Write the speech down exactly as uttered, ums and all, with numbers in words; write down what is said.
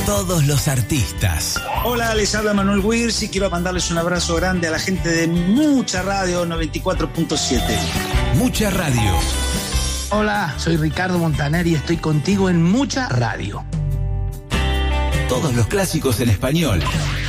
Todos los artistas. Hola, les habla Manuel Wirtz y quiero mandarles un abrazo grande a la gente de Mucha Radio noventa y cuatro punto siete. Mucha Radio. Hola, soy Ricardo Montaner y estoy contigo en Mucha Radio. Todos los clásicos en español.